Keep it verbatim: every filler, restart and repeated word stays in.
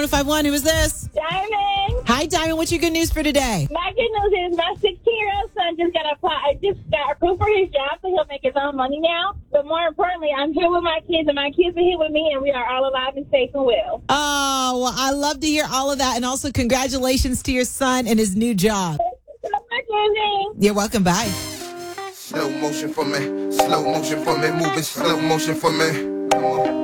five one, who is this? Diamond. Hi, Diamond. What's your good news for today? My good news is my sixteen-year-old son just got apply. I just got approved for his job, so he'll make his own money now. But more importantly, I'm here with my kids, and my kids are here with me, and we are all alive and safe and well. Oh, well, I love to hear all of that. And also, congratulations to your son and his new job. Thank you so much, Amy. You're welcome. Bye. Slow motion for me, slow motion for me, moving slow motion for me. Come on.